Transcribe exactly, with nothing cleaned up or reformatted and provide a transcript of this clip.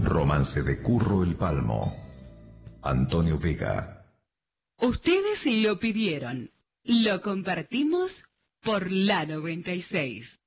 Romance de Curro el Palmo. Antonio Vega. Ustedes lo pidieron. Lo compartimos por la noventa y seis.